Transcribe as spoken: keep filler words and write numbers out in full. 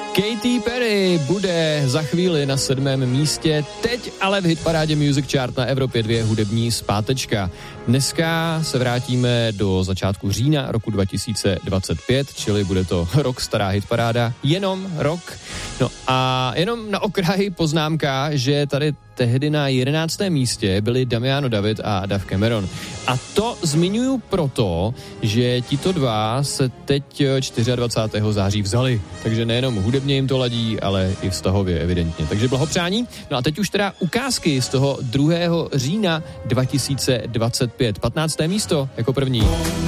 Katy Perry bude za chvíli na sedmém místě, teď ale v hitparádě Music Chart na Evropě dva hudební zpátečka. Dneska se vrátíme do začátku října roku dva tisíce dvacet pět, čili bude to rok stará hitparáda, jenom rok. No a jenom na okraji poznámka, že tady tehdy na jedenáctém místě byli Damiano David a Dav Cameron. A to zmiňuju proto, že tito dva se teď dvacátého čtvrtého září vzali. Takže nejenom hudebně jim to ladí, ale i vztahově evidentně. Takže blahopřání. No a teď už teda ukázky z toho druhého října dva tisíce dvacet pět. patnácté místo jako první.